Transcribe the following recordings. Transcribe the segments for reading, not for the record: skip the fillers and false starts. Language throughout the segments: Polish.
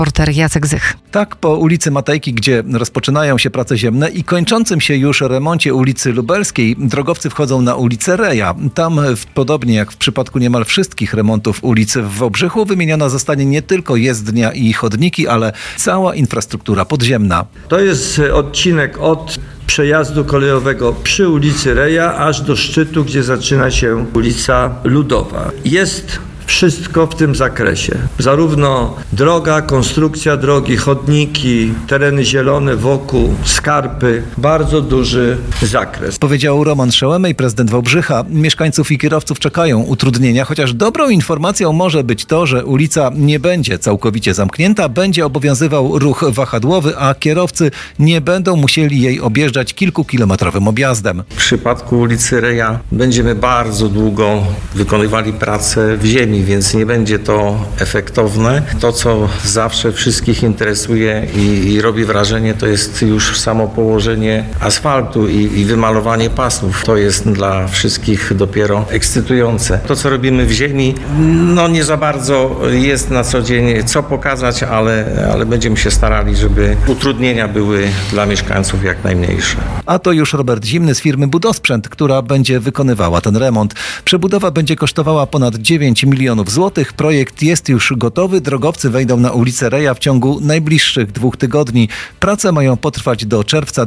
Reporter Jacek Zych. Tak, po ulicy Matejki, gdzie rozpoczynają się prace ziemne i kończącym się już remoncie ulicy Lubelskiej, drogowcy wchodzą na ulicę Reja. Tam, podobnie jak w przypadku niemal wszystkich remontów ulicy w Wałbrzychu, wymieniona zostanie nie tylko jezdnia i chodniki, ale cała infrastruktura podziemna. To jest odcinek od przejazdu kolejowego przy ulicy Reja aż do szczytu, gdzie zaczyna się ulica Ludowa. Jest wszystko w tym zakresie. Zarówno droga, konstrukcja drogi, chodniki, tereny zielone wokół, skarpy. Bardzo duży zakres. Powiedział Roman Szełemej, prezydent Wałbrzycha. Mieszkańców i kierowców czekają utrudnienia, chociaż dobrą informacją może być to, że ulica nie będzie całkowicie zamknięta, będzie obowiązywał ruch wahadłowy, a kierowcy nie będą musieli jej objeżdżać kilkukilometrowym objazdem. W przypadku ulicy Reja będziemy bardzo długo wykonywali pracę w ziemi, więc nie będzie to efektowne. To, co zawsze wszystkich interesuje i robi wrażenie, to jest już samo położenie asfaltu i wymalowanie pasów. To jest dla wszystkich dopiero ekscytujące. To, co robimy w ziemi, nie za bardzo jest na co dzień co pokazać, ale będziemy się starali, żeby utrudnienia były dla mieszkańców jak najmniejsze. A to już Robert Zimny z firmy Budosprzęt, która będzie wykonywała ten remont. Przebudowa będzie kosztowała ponad 9 milionów złotych. Projekt jest już gotowy. Drogowcy wejdą na ulicę Reja w ciągu najbliższych 2 tygodni. Prace mają potrwać do czerwca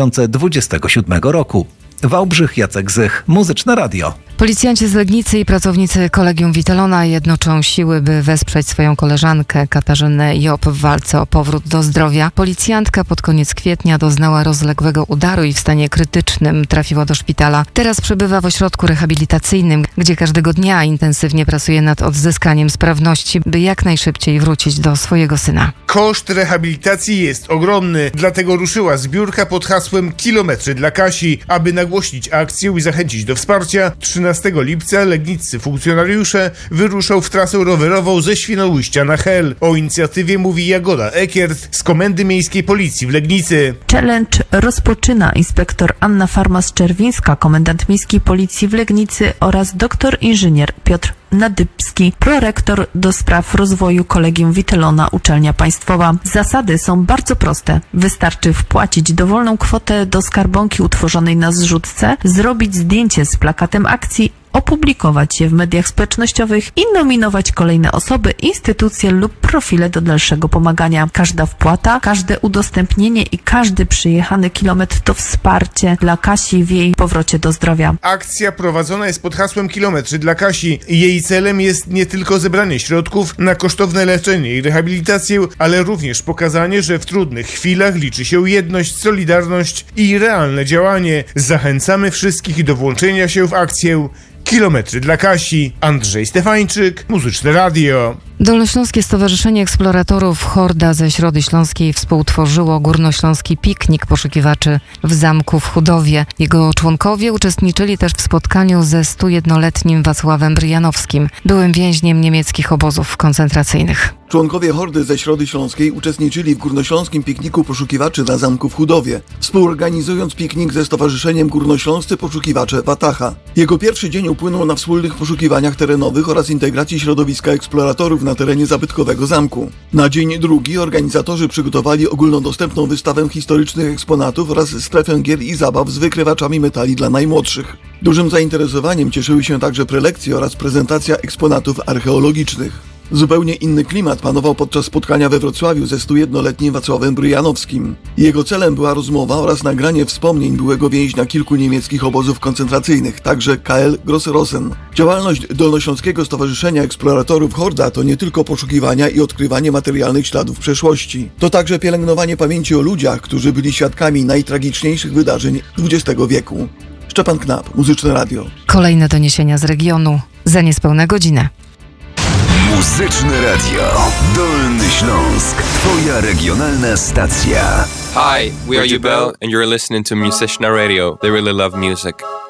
2027 roku. Wałbrzych, Jacek Zych, Muzyczne Radio. Policjanci z Legnicy i pracownicy Kolegium Witelona jednoczą siły, by wesprzeć swoją koleżankę Katarzynę Job w walce o powrót do zdrowia. Policjantka pod koniec kwietnia doznała rozległego udaru i w stanie krytycznym trafiła do szpitala. Teraz przebywa w ośrodku rehabilitacyjnym, gdzie każdego dnia intensywnie pracuje nad odzyskaniem sprawności, by jak najszybciej wrócić do swojego syna. Koszt rehabilitacji jest ogromny, dlatego ruszyła zbiórka pod hasłem Kilometry dla Kasi, aby nagłośnić akcję i zachęcić do wsparcia. 13 lipca legniccy funkcjonariusze wyruszą w trasę rowerową ze Świnoujścia na Hel. O inicjatywie mówi Jagoda Ekiert z Komendy Miejskiej Policji w Legnicy. Challenge rozpoczyna inspektor Anna Farmas-Czerwińska, komendant Miejskiej Policji w Legnicy oraz doktor inżynier Piotr Nadybski, prorektor do spraw rozwoju Kolegium Witelona, uczelnia państwowa. Zasady są bardzo proste. Wystarczy wpłacić dowolną kwotę do skarbonki utworzonej na zrzutce, zrobić zdjęcie z plakatem akcji, opublikować je w mediach społecznościowych i nominować kolejne osoby, instytucje lub profile do dalszego pomagania. Każda wpłata, każde udostępnienie i każdy przyjechany kilometr to wsparcie dla Kasi w jej powrocie do zdrowia. Akcja prowadzona jest pod hasłem Kilometry dla Kasi. Jej celem jest nie tylko zebranie środków na kosztowne leczenie i rehabilitację, ale również pokazanie, że w trudnych chwilach liczy się jedność, solidarność i realne działanie. Zachęcamy wszystkich do włączenia się w akcję Kilometry dla Kasi. Andrzej Stefańczyk, Muzyczne Radio. Dolnośląskie Stowarzyszenie Eksploratorów Horda ze Środy Śląskiej współtworzyło górnośląski piknik poszukiwaczy w zamku w Chudowie. Jego członkowie uczestniczyli też w spotkaniu ze 101-letnim Wacławem Bryjanowskim, byłym więźniem niemieckich obozów koncentracyjnych. Członkowie Hordy ze Środy Śląskiej uczestniczyli w górnośląskim pikniku poszukiwaczy na zamku w Chudowie, współorganizując piknik ze Stowarzyszeniem Górnośląscy Poszukiwacze Watacha. Jego pierwszy dzień upłynął na wspólnych poszukiwaniach terenowych oraz integracji środowiska eksploratorów na terenie zabytkowego zamku. Na dzień drugi organizatorzy przygotowali ogólnodostępną wystawę historycznych eksponatów oraz strefę gier i zabaw z wykrywaczami metali dla najmłodszych. Dużym zainteresowaniem cieszyły się także prelekcje oraz prezentacja eksponatów archeologicznych. Zupełnie inny klimat panował podczas spotkania we Wrocławiu ze 101-letnim Wacławem Bryjanowskim. Jego celem była rozmowa oraz nagranie wspomnień byłego więźnia kilku niemieckich obozów koncentracyjnych, także KL Grossrosen. Działalność Dolnośląskiego Stowarzyszenia Eksploratorów Horda to nie tylko poszukiwania i odkrywanie materialnych śladów przeszłości. To także pielęgnowanie pamięci o ludziach, którzy byli świadkami najtragiczniejszych wydarzeń XX wieku. Szczepan Knap, Muzyczne Radio. Kolejne doniesienia z regionu za niespełna godzinę. Muzyczne Radio. Dolny Śląsk. Twoja regionalna stacja. Hi, we are Jubel and you're listening to Musician Radio. They really love music.